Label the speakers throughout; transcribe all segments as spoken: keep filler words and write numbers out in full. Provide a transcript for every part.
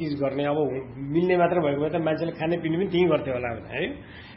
Speaker 1: use गर्ने अब मिल्ने मात्र भएको भए त मान्छेले खाने पिउने पनि त्यही गर्थ्यो होला भने है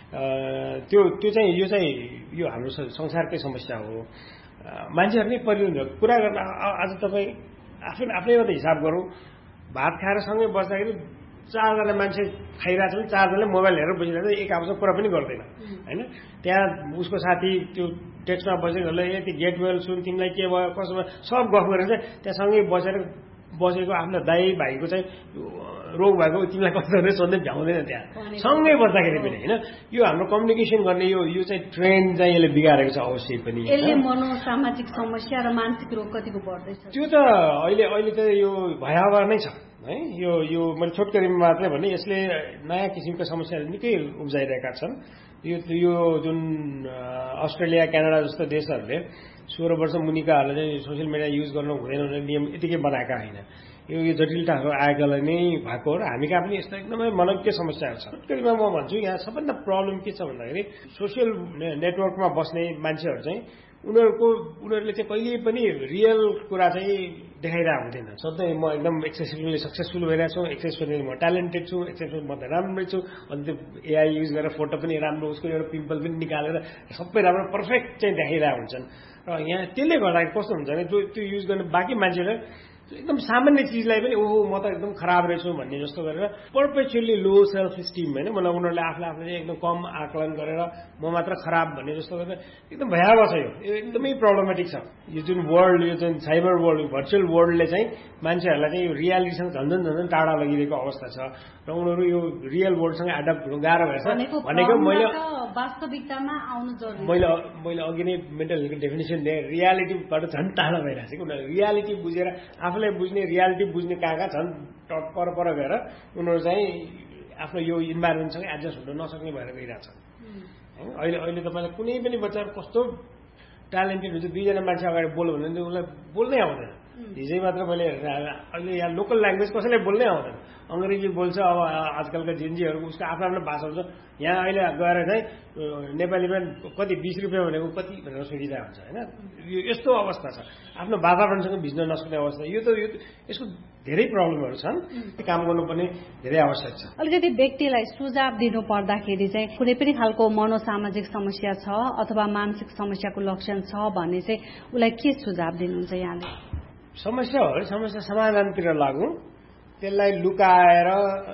Speaker 1: त्यो त्यो चाहिँ यो चाहिँ यो हाम्रो संसारकै समस्या हो मान्छेहरुकै परिवर्तन कुरा गर्न आज तपाईँ आफ्नो आफ्नैबाट हिसाब गरौँ भात खाएर सँगै बस्दाखेरि चारजना मान्छे खाइरहेको छ चारजनाले मोबाइल हेरेर बसिरहेको एक आपसमा कुरा पनि गर्दैन हैन त्यहाँ उसको साथी त्यो टेक्स्टमा बसेकोले यति गेट वेल सुन तिमीलाई के भयो कसो भयो सब गफ गरेर चाहिँ त्यहाँ सँगै बसेर बसेको आफ्नो दाइ भाइको चाहिँ रोग भएको तिमीलाई कस्तो हुँदै सोध्दै भ्याउँदैन त्यहाँ सँगै बस्दाखेरि पनि हैन यो हाम्रो कम्युनिकेसन गर्ने यो यो चाहिँ ट्रेन्ड चाहिँ यसले बिगारेको छ अवश्य पनि
Speaker 2: यसले मनोसामाजिक समस्या र मानसिक रोग कतिको बढ्दैछ
Speaker 1: त्यो त अहिले अहिले त यो भयावह नै छ है यो यो मैले छोटकरीमा मात्रै भने यसले नयाँ किसिमका समस्याहरू निकै उब्जाइरहेका छन् यो यो जुन अस्ट्रेलिया क्यानाडा जस्तो देशहरूले सोह्र वर्ष मुनिकाहरूले चाहिँ सोसियल मिडिया युज गर्न हुँदैन भनेर नियम यतिकै बनाएका होइन यो यो जटिलताहरू आएकालाई नै भएको हो र हामी कहाँ पनि यस्तो एकदमै मनज्ञ समस्याहरू छ छोटकरीमा म भन्छु यहाँ सबभन्दा प्रब्लम के छ भन्दाखेरि सोसियल नेटवर्कमा बस्ने मान्छेहरू चाहिँ उनीहरूको उनीहरूले चाहिँ कहिले पनि रियल कुरा चाहिँ देखाइरहेको हुँदैन सधैँ म एकदम एक्सेसिभली सक्सेसफुल भइरहेको छु एक्सेसिभली म ट्यालेन्टेड छु एक्सेसिभली म त राम्रै छु अन्त त्यो एआई युज गरेर फोटो पनि राम्रो उसको एउटा पिम्पल पनि निकालेर सबै राम्रो पर्फेक्ट चाहिँ देखाइरहेको हुन्छन् र यहाँ त्यसले गर्दाखेरि कस्तो हुन्छ भने त्यो त्यो युज गर्ने बाँकी मान्छेले एकदम सामान्य चिजलाई पनि ओहो म त एकदम खराब रहेछु भन्ने जस्तो गरेर पर्पेचुअली लो सेल्फ स्टिम होइन मलाई उनीहरूले आफूलाई आफूले एकदम कम आकलन गरेर म मात्र खराब भन्ने जस्तो गरेर एकदम भयावह छ यो एकदमै प्रब्लमेटिक छ यो जुन वर्ल्ड यो जुन साइबर वर्ल्ड भर्चुअल वर्ल्डले चाहिँ मान्छेहरूलाई चाहिँ यो रियालिटीसँग झन्झन झन्झन टाढा लगिरहेको अवस्था छ र उनीहरू यो रियल वर्ल्डसँग एडप्ट हुनु गाह्रो भएछ भनेको मैले
Speaker 2: वास्तविकतामा आउनु जरुरी
Speaker 1: मैले मैले अघि नै मेन्टल हेल्थको डेफिनेसन दिएँ रियालिटीबाट झन् टाढा भइरहेको छ कि उनीहरू रियालिटी बुझेर आफूलाई बुझ्ने रियालिटी बुझ्ने कहाँ कहाँ छन् पर पर गएर उनीहरू चाहिँ आफ्नो यो इन्भाइरोमेन्टसँग एडजस्ट हुन नसक्ने भएर गइरहेको छ अहिले अहिले तपाईँलाई कुनै पनि बच्चाहरू कस्तो ट्यालेन्टेड हुन्छ दुईजना मान्छे अगाडि बोल्यो भने उसलाई बोल्नै आउँदैन हिजै मात्र मैले अहिले यहाँ लोकल ल्याङ्ग्वेज कसैलाई बोल्नै आउँदैन अङ्ग्रेजी बोल्छ अब आजकलका जिन्जीहरूको उसको आफ्नो आफ्नो भाषा हुन्छ यहाँ अहिले गएर चाहिँ नेपालीमा कति बिस रुपियाँ भनेको कति भनेर सोधिरहेको हुन्छ होइन यो यस्तो अवस्था छ आफ्नो वातावरणसँग भिज्न नसक्ने अवस्था यो त यो यसको धेरै प्रब्लमहरू छन् काम गर्नुपर्ने धेरै आवश्यक छ
Speaker 2: अलिकति व्यक्तिलाई सुझाव दिनु पर्दाखेरि चाहिँ कुनै पनि खालको मनोसामाजिक समस्या छ अथवा मानसिक समस्याको लक्षण छ भने चाहिँ उसलाई के सुझाव दिनुहुन्छ यहाँले
Speaker 1: समस्या हो समस्या समाधानतिर लागौँ त्यसलाई लुकाएर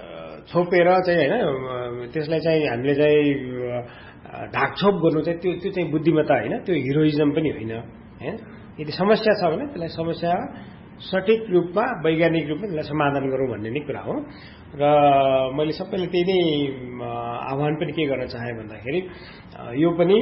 Speaker 1: छोपेर चाहिँ होइन त्यसलाई चाहिँ हामीले चाहिँ ढाकछोप गर्नु चाहिँ त्यो त्यो चाहिँ बुद्धिमत्ता होइन त्यो हिरोइजम पनि होइन होइन यदि समस्या छ भने त्यसलाई समस्या सठिक रूपमा वैज्ञानिक रूपमा त्यसलाई समाधान गरौँ भन्ने नै कुरा हो र मैले सबैले त्यही नै आह्वान पनि के गर्न चाहेँ भन्दाखेरि यो पनि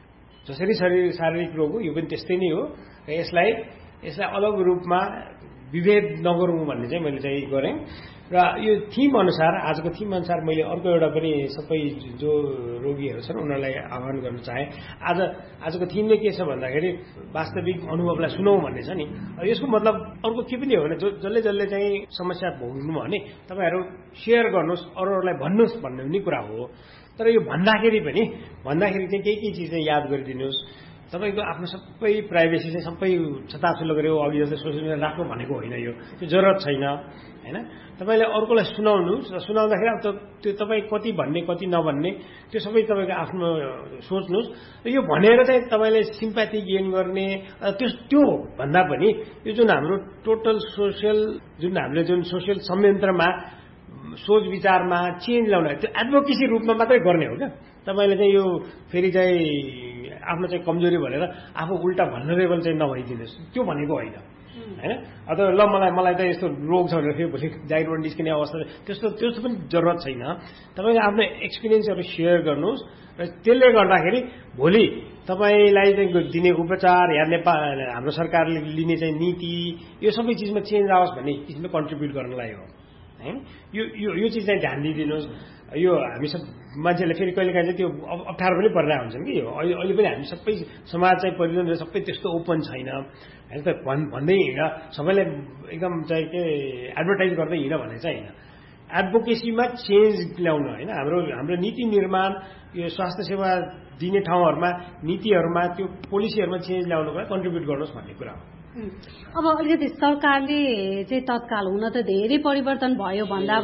Speaker 1: जसरी शरीर शारीरिक रोग हो यो पनि त्यस्तै नै हो र यसलाई यसलाई अलग रूपमा विभेद नगरौँ भन्ने चाहिँ मैले चाहिँ गरेँ र यो थिम अनुसार आजको थिम अनुसार मैले अर्को एउटा पनि सबै जो रोगीहरू छन् उनीहरूलाई आह्वान गर्न चाहेँ आज आजको थिम नै के छ भन्दाखेरि वास्तविक अनुभवलाई सुनौँ भन्ने छ नि यसको मतलब अर्को के पनि हो भने जो जसले जसले चाहिँ समस्या भोग्नु भने तपाईँहरू सेयर गर्नुहोस् अरूहरूलाई भन्नुहोस् भन्ने पनि कुरा हो तर यो भन्दाखेरि पनि भन्दाखेरि चाहिँ केही केही चिज चाहिँ याद गरिदिनुहोस् तपाईँको आफ्नो सबै प्राइभेसी चाहिँ सबै छताछुल्लो गऱ्यो अघि जस्तै सोसियल मिडिया राख्नु भनेको होइन यो त्यो जरुरत छैन होइन तपाईँले अर्कोलाई सुनाउनुहोस् र सुनाउँदाखेरि अब त्यो तपाईँ कति भन्ने कति नभन्ने त्यो सबै तपाईँको आफ्नो सोच्नुहोस् र यो भनेर चाहिँ तपाईँले सिम्प्याथी गेन गर्ने त्यो त्यो भन्दा पनि यो जुन हाम्रो टोटल सोसियल जुन हामीले जुन सोसियल संयन्त्रमा सोच विचारमा चेन्ज ल्याउन त्यो एडभोकेसी रूपमा मात्रै गर्ने हो क्या तपाईँले चाहिँ यो फेरि चाहिँ आफ्नो चाहिँ कमजोरी भनेर आफू उल्टा भल्नरेबल चाहिँ नभइदिनुहोस् त्यो भनेको होइन होइन अथवा ल मलाई मलाई त यस्तो रोग छ भनेर फेरि भोलि जागिरबाट निस्किने अवस्था त्यस्तो त्यस्तो पनि जरुरत छैन तपाईँले आफ्नो एक्सपिरियन्सहरू सेयर गर्नुहोस् र त्यसले गर्दाखेरि भोलि तपाईँलाई चाहिँ दिने उपचार या नेपाल हाम्रो सरकारले लिने चाहिँ नीति यो सबै चिजमा चेन्ज आओस् भन्ने किसिमले कन्ट्रिब्युट गर्नलाई हो होइन यो यो चिज चाहिँ ध्यान दिइदिनुहोस् यो हामी सब मान्छेले फेरि कहिले काहीँ चाहिँ त्यो अप्ठ्यारो पनि परिरहेको हुन्छन् कि यो अहिले अहिले पनि हामी सबै समाज चाहिँ परिवर्तन सबै त्यस्तो ओपन छैन होइन त भन् भन्दै हिँड सबैलाई एकदम चाहिँ के एडभर्टाइज गर्दै हिँड भन्ने चाहिँ होइन एडभोकेसीमा चेन्ज ल्याउन होइन हाम्रो हाम्रो नीति निर्माण यो स्वास्थ्य सेवा दिने ठाउँहरूमा नीतिहरूमा त्यो पोलिसीहरूमा चेन्ज ल्याउनुलाई कन्ट्रिब्युट गर्नुहोस् भन्ने कुरा हो
Speaker 2: अब अलिकति सरकारले चाहिँ तत्काल हुन त धेरै परिवर्तन भयो भन्दा